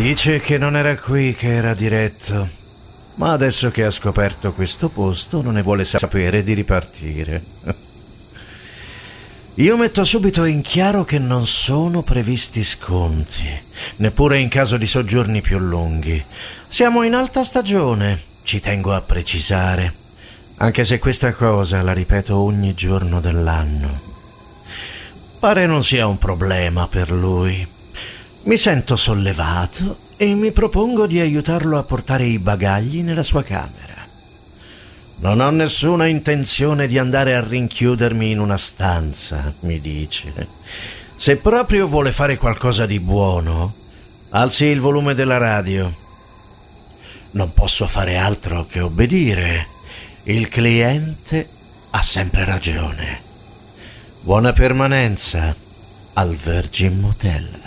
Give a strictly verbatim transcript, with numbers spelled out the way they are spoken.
Dice che non era qui che era diretto, ma adesso che ha scoperto questo posto non ne vuole sapere di ripartire. Io metto subito in chiaro che non sono previsti sconti, neppure in caso di soggiorni più lunghi. Siamo in alta stagione, ci tengo a precisare, anche se questa cosa la ripeto ogni giorno dell'anno. Pare non sia un problema per lui. Mi sento sollevato e mi propongo di aiutarlo a portare i bagagli nella sua camera. Non ho nessuna intenzione di andare a rinchiudermi in una stanza, mi dice. Se proprio vuole fare qualcosa di buono, alzi il volume della radio. Non posso fare altro che obbedire. Il cliente ha sempre ragione. Buona permanenza al Virgin Motel.